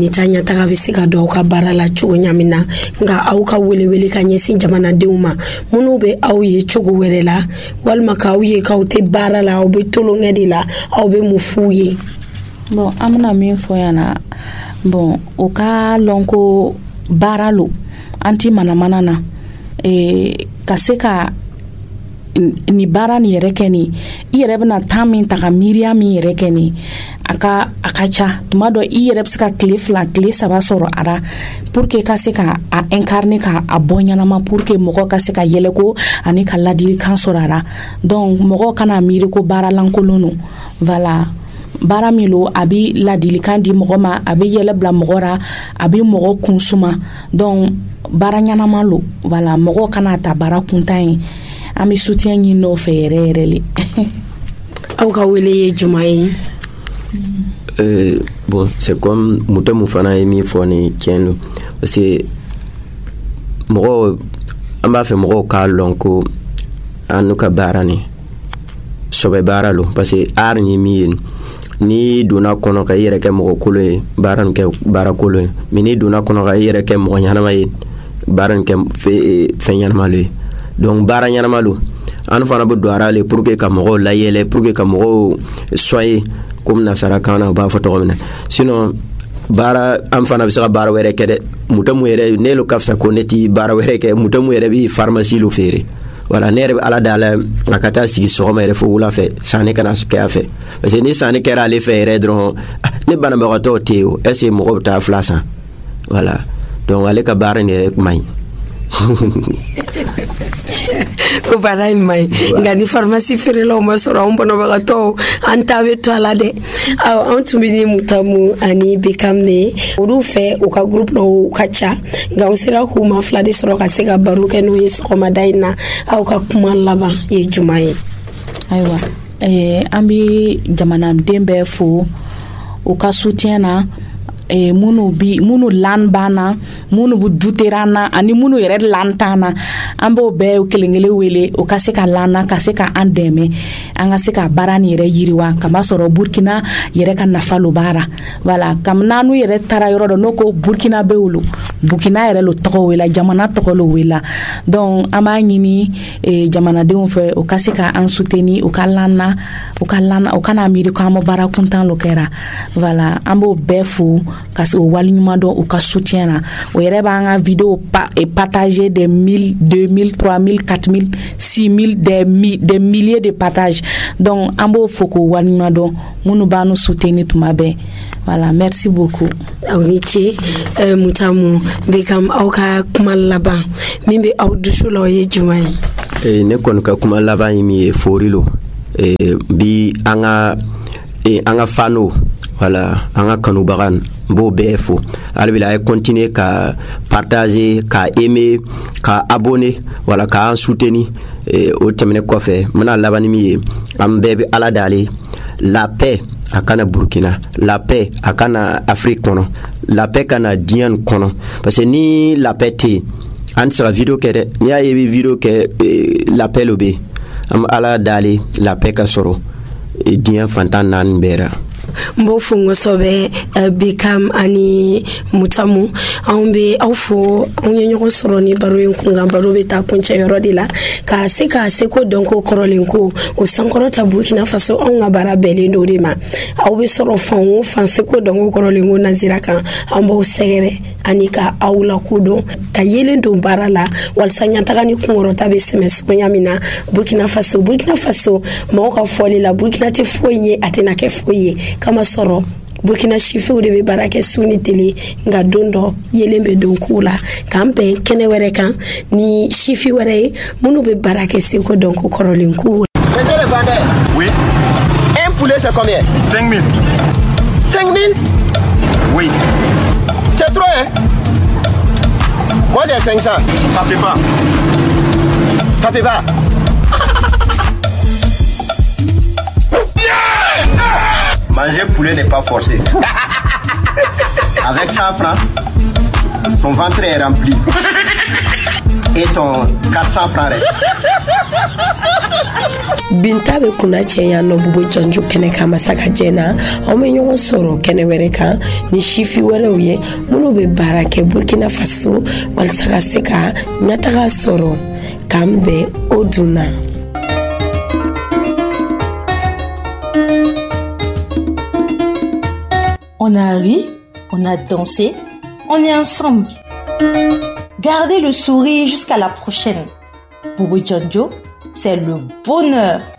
tanya taga bɛ se ka dɔw ka baara la cogo ɲamin na nka aw ka welewele ka ɲɛsin jamanadenw ma minnu bɛ aw ye cogo wɛrɛ la walima k'aw ye k'aw tɛ baara la aw bɛ tolonkɛ de la aw bɛ mun f'u ye. Bon an bɛna min fɔ yan na bon o ka lɔn ko baara lo an ti manamana na ka se ka ni baara ni yɛrɛ kɛ ni I yɛrɛ bɛna temps min ta ka miiriya min yɛrɛ kɛ ni a ka ca tuma dɔ I yɛrɛ bɛ se ka tile 2 tile 3 sɔrɔ a la pour que ka se ka a incarner ka a bɔ ɲanama pour que mɔgɔ ka se ka yɛlɛ ko ani ka ladilikan sɔrɔ a la donc mɔgɔ kana miiri ko baara lankolon no voilà baara min lo a bɛ ladilikan di mɔgɔ ma a bɛ yɛlɛ bila mɔgɔ ra a bɛ mɔgɔ kun suma donc baara ɲanama lo voilà mɔgɔ kana ta baara kuntan ye an bɛ soutien ɲini o fɛ yɛrɛ yɛrɛ le. Aw ka wele ye juma ye? Bon c'est comme mutamu fana ye min fɔ ni tiɲɛ do parce que mɔgɔ an b'a fɛ mɔgɔw k'a lɔn ko an n'u ka baara ni sɔbɛ baara lo parce que art ni min ye ni donna kɔnɔ ka I yɛrɛ kɛ mɔgɔ kolon ye baara nin kɛ baara kolon ye mais ni donna kɔnɔ ka I yɛrɛ kɛ mɔgɔ ɲanama ye baara nin kɛ fɛn ɲanama lo ye donc baara ɲanama lo an fana bɛ don ara le pour que ka mɔgɔw layɛlɛ pour que ka mɔgɔw soyer comme nasara kan na u b'a fɔ tɔgɔ min na sinon baara an fana bɛ se ka baara wɛrɛ kɛ dɛ mutamu yɛrɛ ne lo ka fisa ko ne ti baara wɛrɛ kɛ mutamu yɛrɛ bɛ pharmacie lo feere voilà ne yɛrɛ bɛ ala dala a ka taa sigi sɔgɔma yɛrɛ fo wula fɛ sanni kana kɛ a fɛ parce que ni sanni kɛra ale fɛ yɛrɛ dɔrɔn ne banabagatɔw tɛ yen o est ce que mɔgɔw bɛ taa fila san voilà donc ale ka baara nin yɛrɛ man ɲi. Ko baara in man ɲi nka ni pharmacie feerelaw ma sɔrɔ anw banabagatɔw an ta bɛ to a la dɛ anw tun bɛ ni Mutamu ani Bekam de olu fɛ u ka groupe dɔw ka ca nka anw sera k'u ma fila de sɔrɔ ka se ka baro kɛ n'u ye sɔgɔmada in na aw ka kuma laban ye juma ye? Ayiwa an bɛ jamanaden bɛɛ fo u ka soutien na munu lan bana munu bu duterana ani munu yɛrɛ lan tana an b'o bɛɛ kelenkelen wele o ka se ka lana ka se ka an dɛmɛ an ka se ka baara ni yɛrɛ yiriwa kama sɔrɔ Burkina yɛrɛ ka nafa lo baara voilà kam nanu yɛrɛ tara yɔrɔ dɔ no ko Burkina be wolo Burkina yɛrɛ lo tɔgɔ wela jamana tɔgɔ lo wela donc an b'a ɲini jamanadenw fɛ o ka se ka an soutenir o ka lana o kana miiri ko an ma baara kuntan lo kɛra voilà an b'o bɛɛ fo ka se o wali ɲuman dɔn u ka soutien na o yɛrɛ b'an ka vidéo partager des 1000 2000 3000 4000 6000 des milliers de partages donc an b'o fo k'o wali ɲuman dɔn minnu b'an soutenir tuma bɛɛ voilà merci beaucoup. Aw ni ce Mutamu Bekam aw ka kuma laban min bɛ aw dusu la o ye juma ye? Ne kɔni ka kuma laban ye min ye fori lo bi an ka fano voilà an ka kanubaga b'o bɛɛ fo hali bi a ye continuer ka partager ka aimer ka abonner voilà ka an soutenir o tɛmɛnen kɔfɛ n bɛna laban ni min ye an bɛɛ bɛ ala dale la paix a kana Burkina la paix a kana Afrique kɔnɔ la paix kana diɲɛ kɔnɔ parce que ni la paix tɛ an tɛ se ka vidéo kɛ dɛ n'i y'a ye i bɛ vidéo kɛ la paix lo bɛ an bɛ ala dale la paix ka sɔrɔ diɲɛ fantan naani bɛɛ la. Mbo fungo sobe Bekam ani Mutamu anw be aw fo anw ye ɲɔgɔn sɔrɔ ni baro in kunkan baro bɛ taa kuncɛ yɔrɔ de la ka se ko dɔn ko kɔrɔlen ko o sankɔrɔ ta Burkina Faso anw ka baara bɛɛlen do de ma aw bɛ sɔrɔ fan o fan se ko dɔn ko kɔrɔlen ko nazira kan an b'aw sɛgɛrɛ ani ka aw la kodɔn ka yelen don baara la walasa ɲantaga ni kunkɔrɔta bɛ sɛmɛ suguya min na Burkina Faso mɔgɔw ka fɔli la Burkina tɛ foyi ye a tɛna kɛ foyi ye kama sɔrɔ Burkina sifiw de bɛ baara kɛ su ni tele nka don dɔ yelen bɛ don k'u la k'an bɛn kɛnɛ wɛrɛ kan ni sifi wɛrɛ ye minnu bɛ baara kɛ seko dɔn ko kɔrɔlen k'u. Monsieur le vendeur, oui. Un poulet c'est combien? 5 000. 5 000? Oui. C'est trop hein? Moi j'ai 500. Tapez pas. Manger poulet n'est pas forcé. Avec 100 francs, ton ventre est rempli. et ton 400 francs reste. Binta be kuna cɛya nɔ bubu jɔnjo kɛnɛ kan masaka jɛna anw be ɲɔgɔn sɔrɔ kɛnɛ wɛrɛ kan ni sifi wɛrɛw ye minnu be baara kɛ Burkina Faso walasa ka se ka ɲɛtaga sɔrɔ k'an bɛn o dunna. On a ri, on a dansé, on est ensemble. Gardez le sourire jusqu'à la prochaine. Boubou Djonjo, c'est le bonheur.